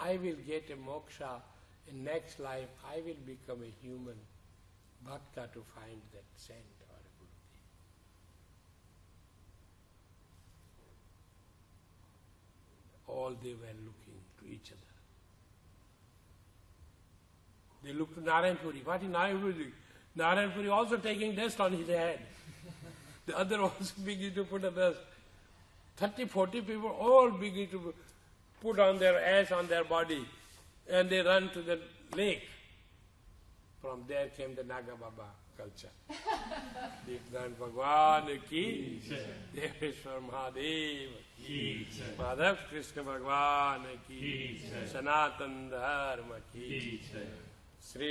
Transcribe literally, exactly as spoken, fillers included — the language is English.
I will get a moksha. In next life, I will become a human bhakta to find that saint or a Gurudev. All they were looking to each other. They looked to Narayan Puri. What is Narayan Puri? Narayan Puri also taking dust on his head. The other also beginning to put a dust. Thirty, forty people all begin to put on their ash on their body, and they run to the lake. From there came the Naga Baba culture. Deepnand Bhagwan ki, Deveshwar Mahadev ki, Madhav Krishna Bhagwan ki, Sanatan Dharma ki.